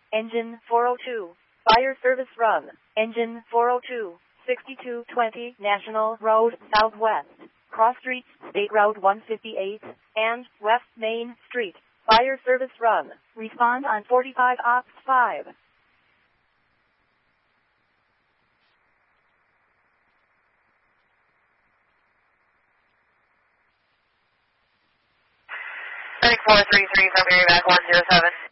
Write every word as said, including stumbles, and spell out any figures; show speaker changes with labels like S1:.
S1: Engine four oh two. Fire service run. Engine four oh two. sixty-two twenty National Road Southwest. Cross Streets, State Route one fifty-eight, and West Main Street. Fire service run. Respond on forty-five ops five.
S2: Four three three from Gary back one zero seven.